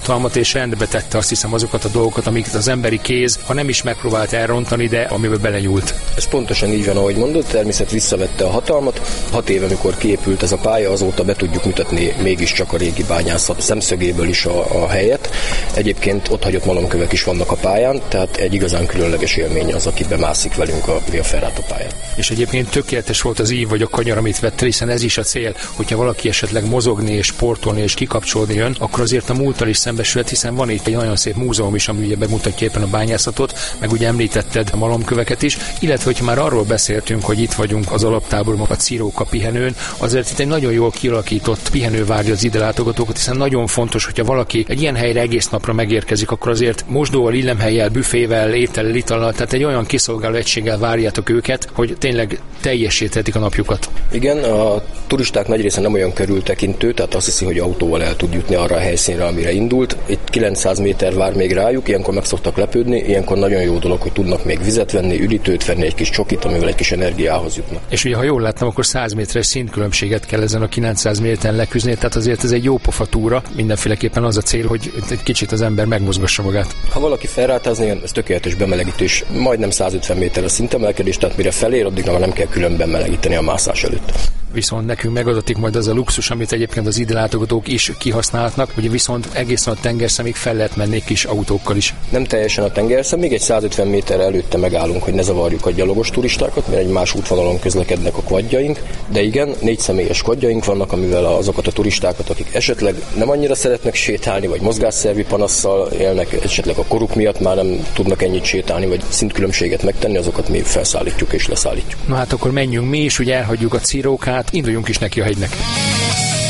hatalmat, és rendbe tette azt hiszem azokat a dolgokat, amiket az emberi kéz, ha nem is megpróbált elrontani, de amiben belenyúlt. Ez pontosan így van, ahogy mondod, természet visszavette a hatalmat. 6 éve, amikor kiépült ez a pálya, azóta be tudjuk mutatni mégiscsak a régi bányászat szemszögéből is a helyet. Egyébként ott hagyott malomkövek is vannak a pályán, tehát egy igazán különleges élmény az, aki bemászik velünk a Via Ferrata pályán. És egyébként tökéletes volt az ív vagy a kanyar, amit vettél, hiszen ez is a cél, hogyha valaki esetleg mozogni és sportolni és kikapcsolni jön, akkor azért a múlttal is szembesülhet, hiszen van itt egy nagyon szép múzeum is, ami ugye bemutatja éppen a bányászatot, meg ugye említetted a malomköveket is, illetve hogyha már arról beszéltünk, hogy itt vagyunk az alaptáborban, a Ciróka pihenőn, azért itt egy nagyon jól kialakított pihenő várja az ide látogatókat, hiszen nagyon fontos, hogyha valaki egy ilyen helyre egész napra megérkezik, akkor azért mosdóval, illemhellyel, büfével, étellel, itallal, tehát egy olyan kiszolgáló egységgel várjátok őket, hogy tényleg teljesíthetik a napjukat. Igen, a turisták nagy része nem olyan körültekintő, tehát azt hiszi, hogy autóval el tud jutni arra a helyszínre, amire indult. Itt 900 méter vár még rájuk, ilyenkor meg szoktak lepődni, ilyenkor nagyon jó dolog, hogy tudnak még vizet venni, üdítőt venni, egy kis csokit, amivel egy kis energiához jutnak. És ugye, ha jól láttam, akkor 100 méteres szintkülönbséget kell ezen a 900 méteren leküzdeni, tehát azért ez egy jó pofa túra, mindenféleképpen az a cél, hogy egy kicsit az ember megmozgassa magát. Ha valaki felrátázni, ez tökéletes bemelegítés, majdnem 150 méter a szintemelkedés, tehát mire felér, addig nem kell különben melegíteni a mászás előtt. Viszont nekünk megadatik majd az a luxus, amit egyébként az ide látogatók is kihasználhatnak, hogy viszont egészen a tengerszemig fel lehet menni kis autókkal is. Nem teljesen a tengerszemig, egy 150 méter előtte megállunk, hogy ne zavarjuk a gyalogos turistákat, mert egy más útvonalon közlekednek a quadjaink, de igen, 4 személyes quadjaink vannak, amivel azokat a turistákat, akik esetleg nem annyira szeretnek sétálni, vagy mozgásszervi panasszal élnek, esetleg a koruk miatt már nem tudnak ennyit sétálni, vagy szintkülönbséget megtenni, azokat mi felszállítjuk és leszállítjuk. Na hát akkor menjünk mi is, ugye elhagyjuk a Cirókát, induljunk is neki a hegynek.